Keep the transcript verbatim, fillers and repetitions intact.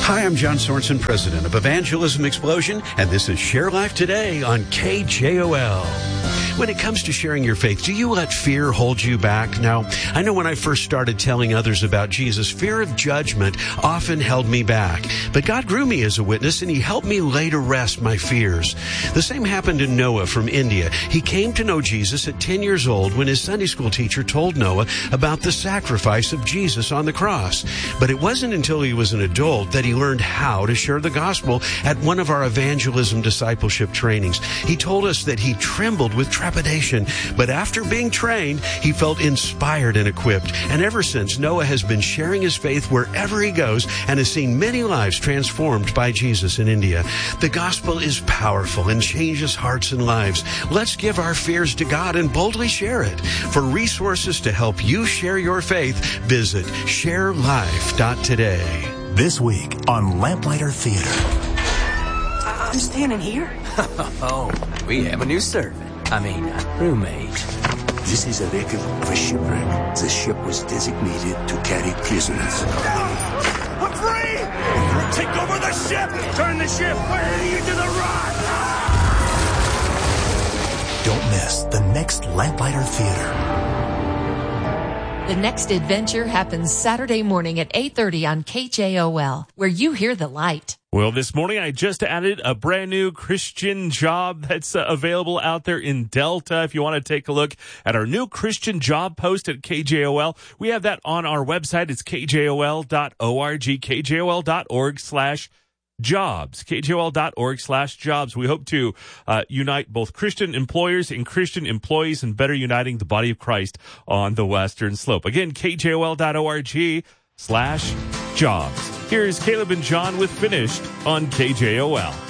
Hi, I'm John Sorensen, president of Evangelism Explosion, and this is Share Life Today on K J O L. When it comes to sharing your faith, do you let fear hold you back? Now, I know when I first started telling others about Jesus, fear of judgment often held me back. But God grew me as a witness, and He helped me lay to rest my fears. The same happened to Noah from India. He came to know Jesus at ten years old when his Sunday school teacher told Noah about the sacrifice of Jesus on the cross. But it wasn't until he was an adult that he learned how to share the gospel at one of our evangelism discipleship trainings. He told us that he trembled with trepidation, but after being trained, he felt inspired and equipped. And ever since, Noah has been sharing his faith wherever he goes and has seen many lives transformed by Jesus in India. The gospel is powerful and changes hearts and lives. Let's give our fears to God and boldly share it. For resources to help you share your faith, visit share life dot today. This week on Lamplighter Theater. I'm standing here. Oh, we have a new servant. I mean, a roommate. This is a record of a shipwreck. The ship was designated to carry prisoners. I'm free! Take over the ship! Turn the ship way into the rock! Don't miss the next Lamplighter Theater. The next adventure happens Saturday morning at eight thirty on K J O L, where you hear the light. Well, this morning I just added a brand new Christian job that's uh, available out there in Delta. If you want to take a look at our new Christian job post at K J O L, we have that on our website. It's K J O L dot org, K J O L dot org slash jobs, K J O L dot org slash jobs. We hope to uh, unite both Christian employers and Christian employees and better uniting the body of Christ on the Western Slope. Again, K J O L dot org slash jobs. Here's Caleb and John with Finished on K J O L.